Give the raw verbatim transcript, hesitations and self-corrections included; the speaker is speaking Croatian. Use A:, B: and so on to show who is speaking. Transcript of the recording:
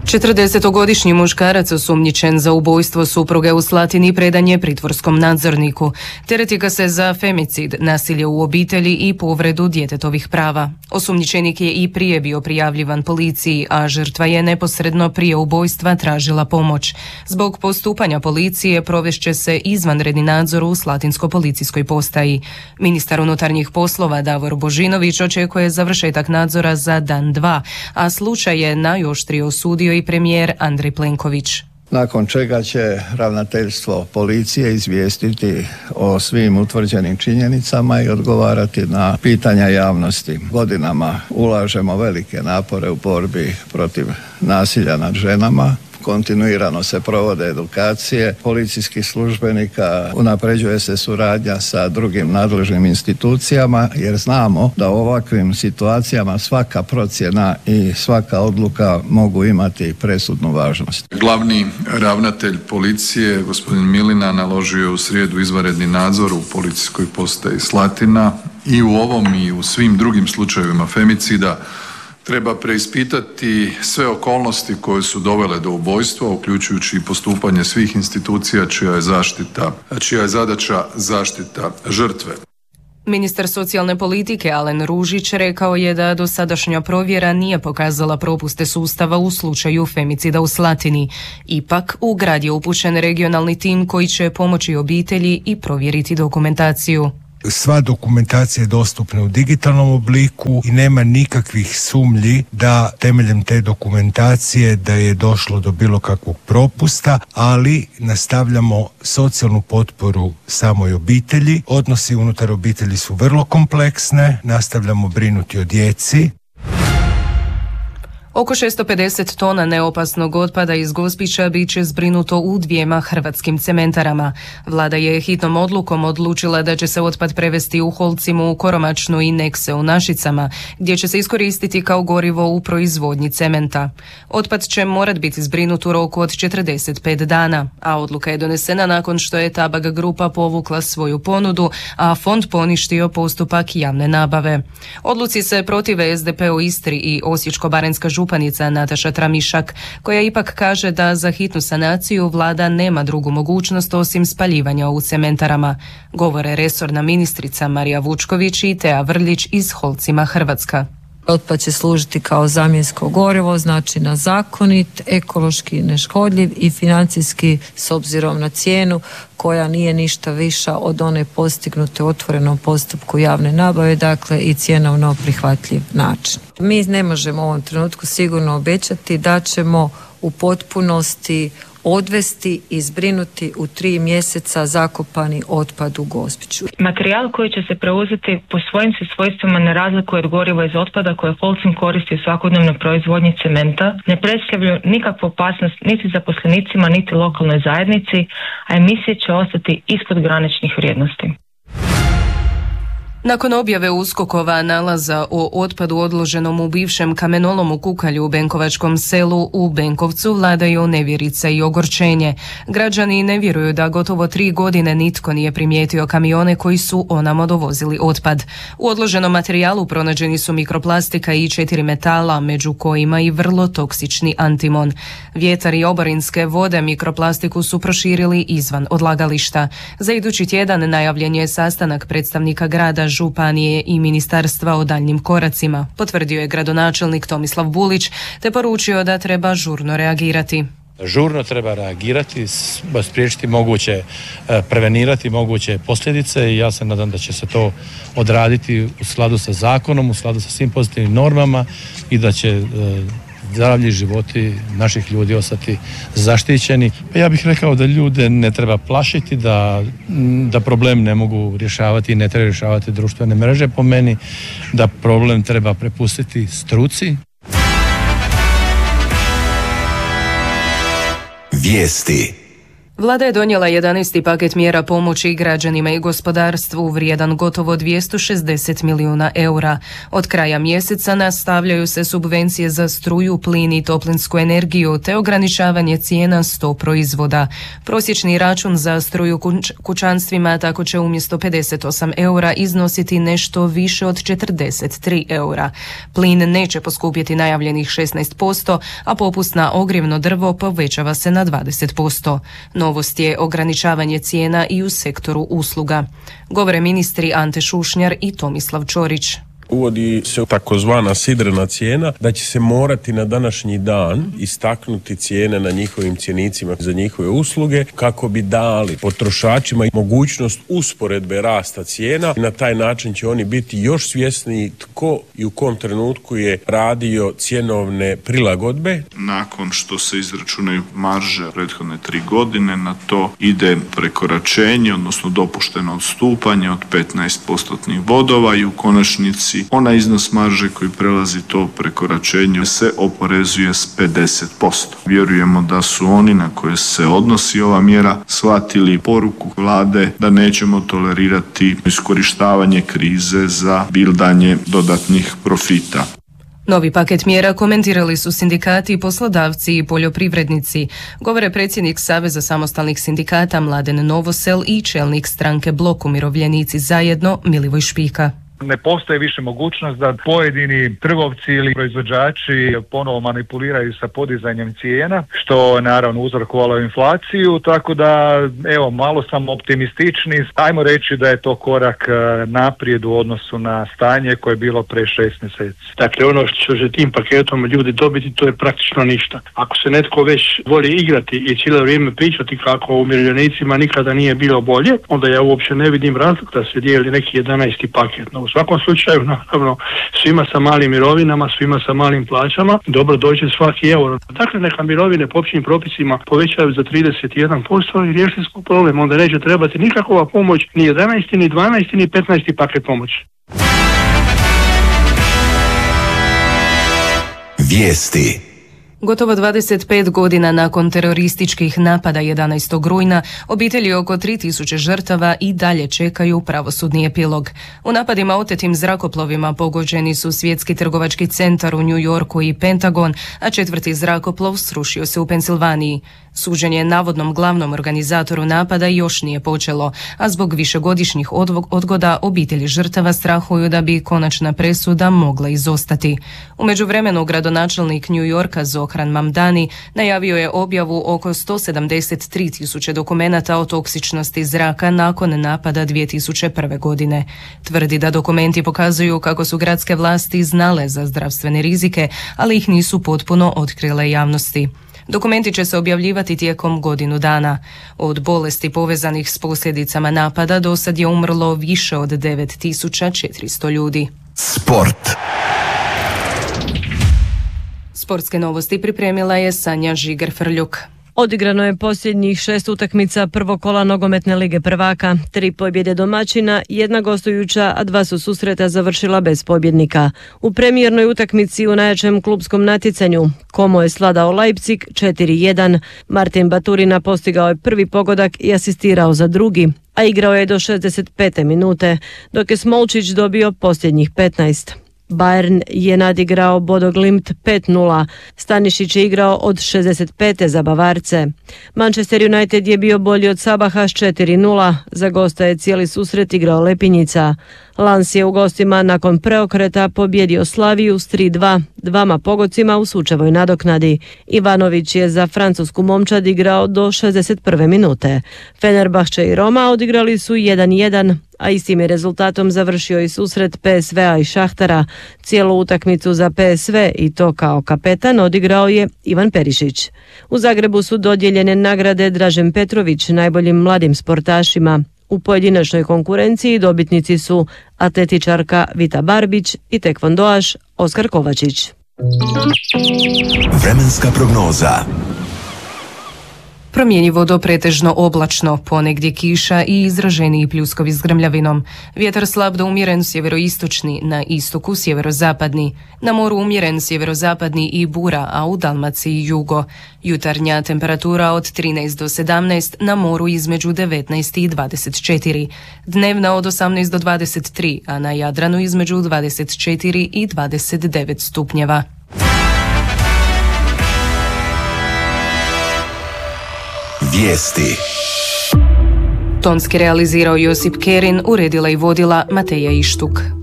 A: četrdesetogodišnji muškarac osumnjičen za ubojstvo supruge u Slatini predan je pritvorskom nadzorniku. Tereti ga se za femicid, nasilje u obitelji i povredu djetetovih prava. Osumnjičenik je i prije bio prijavljivan policiji, a žrtva je neposredno prije ubojstva tražila pomoć. Zbog postupanja policije provešće se izvanredni nadzor u Slatinskoj policijskoj postaji. Ministar unutarnjih poslova Davor Božinović očekuje završetak nadzora za dan dva, a slučaj je najoštrije osudio i premijer Andrej Plenković.
B: Nakon čega će ravnateljstvo policije izvijestiti o svim utvrđenim činjenicama i odgovarati na pitanja javnosti. Godinama ulažemo velike napore u borbi protiv nasilja nad ženama. Kontinuirano se provode edukacije policijskih službenika, unapređuje se suradnja sa drugim nadležnim institucijama jer znamo da u ovakvim situacijama svaka procjena i svaka odluka mogu imati presudnu važnost.
C: Glavni ravnatelj policije, gospodin Milina, naložio je u srijedu izvanredni nadzor u policijskoj postaji Slatina i u ovom i u svim drugim slučajevima femicida treba preispitati sve okolnosti koje su dovele do ubojstva, uključujući i postupanje svih institucija čija je zaštita, čija je zadaća zaštita žrtve.
A: Ministar socijalne politike Alen Ružić rekao je da dosadašnja provjera nije pokazala propuste sustava u slučaju femicida u Slatini. Ipak, u grad je upućen regionalni tim koji će pomoći obitelji i provjeriti dokumentaciju.
D: Sva dokumentacija je dostupna u digitalnom obliku i nema nikakvih sumnji da temeljem te dokumentacije da je došlo do bilo kakvog propusta, ali nastavljamo socijalnu potporu samoj obitelji. Odnosi unutar obitelji su vrlo kompleksne, nastavljamo brinuti o djeci.
A: Oko šesto pedeset tona neopasnog otpada iz Gospića bit će zbrinuto u dvijema hrvatskim cementarama. Vlada je hitnom odlukom odlučila da će se otpad prevesti u Holcimu, Koromačnu i Nekse u Našicama, gdje će se iskoristiti kao gorivo u proizvodnji cementa. Otpad će morat biti zbrinut u roku od četrdeset pet dana, a odluka je donesena nakon što je Tabak grupa povukla svoju ponudu, a fond poništio postupak javne nabave. Odluci se protive S D P u Istri i Osječko-baranjska županija Županica Nataša Tramišak, koja ipak kaže da za hitnu sanaciju vlada nema drugu mogućnost osim spaljivanja u cementarama. Govore resorna ministrica Marija Vučković i Tea Vrljić iz Holcima Hrvatska.
E: Otpad će služiti kao zamjensko gorivo, znači na zakonit, ekološki neškodljiv i financijski s obzirom na cijenu koja nije ništa viša od one postignute u otvorenom postupku javne nabave, dakle i cjenovno prihvatljiv način. Mi ne možemo u ovom trenutku sigurno obećati da ćemo u potpunosti odvesti i zbrinuti u tri mjeseca zakopani otpad u Gospiću.
F: Materijal koji će se preuzeti po svojim se svojstvima ne razlikuje od goriva iz otpada koje Holcim koristi u svakodnevnoj proizvodnji cementa, ne predstavljaju nikakvu opasnost niti zaposlenicima niti lokalnoj zajednici, a emisije će ostati ispod graničnih vrijednosti.
A: Nakon objave USKOK-ova nalaza o otpadu odloženom u bivšem kamenolom u Kukalju u Benkovačkom selu u Benkovcu vladaju nevjerica i ogorčenje. Građani ne vjeruju da gotovo tri godine nitko nije primijetio kamione koji su onamo dovozili otpad. U odloženom materijalu pronađeni su mikroplastika i četiri metala, među kojima i vrlo toksični antimon. Vjetar i oborinske vode mikroplastiku su proširili izvan odlagališta. Za idući tjedan najavljen je sastanak predstavnika grada, županije i ministarstva o daljnjim koracima, potvrdio je gradonačelnik Tomislav Bulić, te poručio da treba žurno reagirati.
G: Žurno treba reagirati, spriječiti moguće, prevenirati moguće posljedice i ja se nadam da će se to odraditi u skladu sa zakonom, u skladu sa svim pozitivnim normama i da će zdravlje i životi naših ljudi ostati zaštićeni. Pa ja bih rekao da ljude ne treba plašiti, da, da problem ne mogu rješavati i ne treba rješavati društvene mreže po meni, da problem treba prepustiti struci.
H: Vijesti.
A: Vlada je donijela jedanaesti paket mjera pomoći građanima i gospodarstvu vrijedan gotovo dvjesto šezdeset milijuna eura. Od kraja mjeseca nastavljaju se subvencije za struju, plin i toplinsku energiju te ograničavanje cijena sto proizvoda. Prosječni račun za struju kućanstvima tako će umjesto pedeset osam eura iznositi nešto više od četrdeset tri eura. Plin neće poskupjeti najavljenih šesnaest posto, a popust na ogrjevno drvo povećava se na dvadeset posto. Novost je ograničavanje cijena i u sektoru usluga. Govore ministri Ante Šušnjar i Tomislav Ćorić.
H: Uvodi se takozvana sidrena cijena, da će se morati na današnji dan istaknuti cijene na njihovim cjenicima za njihove usluge kako bi dali potrošačima mogućnost usporedbe rasta cijena. Na taj način će oni biti još svjesniji tko i u kom trenutku je radio cjenovne prilagodbe.
I: Nakon što se izračunaju marže prethodne tri godine, na to ide prekoračenje, odnosno dopušteno odstupanje od petnaest postotnih bodova i u konačnici onaj iznos marže koji prelazi to prekoračenje se oporezuje s pedeset posto. Vjerujemo da su oni na koje se odnosi ova mjera shvatili poruku vlade da nećemo tolerirati iskorištavanje krize za bildanje dodatnih profita.
A: Novi paket mjera komentirali su sindikati, poslodavci i poljoprivrednici. Govore predsjednik Saveza samostalnih sindikata Mladen Novosel i čelnik stranke Blok umirovljenici zajedno Milivoj Špika.
J: Ne postoji više mogućnost da pojedini trgovci ili proizvođači ponovo manipuliraju sa podizanjem cijena, što naravno uzrokovalo inflaciju, tako da evo malo sam optimistični. Ajmo reći da je to korak naprijed u odnosu na stanje koje je bilo pre šest mjeseci.
K: Dakle, ono što će tim paketom ljudi dobiti, to je praktično ništa. Ako se netko već voli igrati i cijelo vrijeme pričati kako umirovljenicima nikada nije bilo bolje, onda ja uopće ne vidim razlog da se dijeli neki jedanaesti paket. No, u svakom slučaju, naravno, svima sa malim mirovinama, svima sa malim plaćama, dobro dođe svaki euro. Dakle, neka mirovine po općim propisima povećaju za trideset jedan posto i riješili smo problem. Onda neće trebati nikakva pomoć, ni jedanaesti, ni dvanaesti, ni petnaesti paket pomoći.
A: Vijesti. Gotovo dvadeset pet godina nakon terorističkih napada jedanaestog rujna, obitelji oko tri tisuće žrtava i dalje čekaju pravosudni epilog. U napadima otetim zrakoplovima pogođeni su Svjetski trgovački centar u New Yorku i Pentagon, a četvrti zrakoplov srušio se u Pensilvaniji. Suđenje navodnom glavnom organizatoru napada još nije počelo, a zbog višegodišnjih odgoda obitelji žrtava strahuju da bi konačna presuda mogla izostati. U međuvremenu gradonačelnik New Yorka Zohran Mamdani najavio je objavu oko sto sedamdeset tri tisuće dokumenata o toksičnosti zraka nakon napada dvije tisuće prve. godine. Tvrdi da dokumenti pokazuju kako su gradske vlasti znale za zdravstvene rizike, ali ih nisu potpuno otkrile javnosti. Dokumenti će se objavljivati tijekom godinu dana. Od bolesti povezanih s posljedicama napada do sad je umrlo više od devet tisuća četiristo ljudi. Sport. Sportske novosti pripremila je Sanja Žiger-Frljuk.
L: Odigrano je posljednjih šest utakmica prvog kola nogometne lige prvaka, tri pobjede domaćina, jedna gostujuća, a dva su susreta završila bez pobjednika. U premijernoj utakmici u najjačem klupskom natjecanju Como je sladao Leipzig četiri jedan. Martin Baturina postigao je prvi pogodak i asistirao za drugi, a igrao je do šezdeset pete minute, dok je Smolčić dobio posljednjih petnaest. Bayern je nadigrao Bodo Glimt pet nula. Stanišić je igrao od šezdeset pete za Bavarce. Manchester United je bio bolji od Sabaha s četiri nula. Za gosta je cijeli susret igrao Lepinjica. Lans je u gostima nakon preokreta pobjedio Slaviju s tri dva, dvama pogodcima u sučevoj nadoknadi. Ivanović je za francusku momčad igrao do šezdeset prve minute. Fenerbahče i Roma odigrali su jedan jedan, a istim je rezultatom završio i susret P S V-a i Šahtara. Cijelu utakmicu za P S V i to kao kapetan odigrao je Ivan Perišić. U Zagrebu su dodijeljene nagrade Dražen Petrović najboljim mladim sportašima. U pojedinačnoj konkurenciji dobitnici su atletičarka Vita Barbić i tekvondoaš Oskar Kovačić.
M: Vremenska prognoza.
A: Promjenjivo do pretežno oblačno, ponegdje kiša i izraženiji pljuskovi s grmljavinom. Vjetar slab do umjeren sjeveroistočni, na istoku sjeverozapadni. Na moru umjeren sjeverozapadni i bura, a u Dalmaciji jugo. Jutarnja temperatura od trinaest do sedamnaest, na moru između devetnaest i dvadeset četiri. Dnevna od osamnaest do dvadeset tri, a na Jadranu između dvadeset četiri i dvadeset devet stupnjeva.
M: Vijesti.
A: Tonski realizirao Josip Kerin, uredila i vodila Mateja Ištuk.